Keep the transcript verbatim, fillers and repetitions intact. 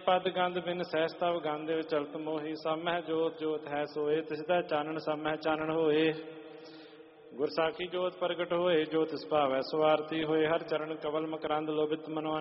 ਪਦ ਗੰਧ ਬਿਨ ਸਹਿਸ ਤਵ ਗੰਧ ਚਲਤ ਮੋਹੀ। ਸਾਮਹਿ ਜੋਤ ਜੋਤ ਹੈ ਸੋਏ, ਤਿਸਦਾ ਚਾਨਣ ਸਾਮਹਿ ਚਾਨਣ ਹੋਏ। ਗੁਰ ਸਾਖੀ ਜੋਤ ਪ੍ਰਗਟ ਹੋਏ, ਜੋ ਤਿਸ ਭਾਵੈ ਸਵਾਰਤੀ ਹੋਏ। ਹਰ ਚਰਨ ਕਵਲ ਮਕਰੰਦ ਲੋਭਿਤ ਮਨੋ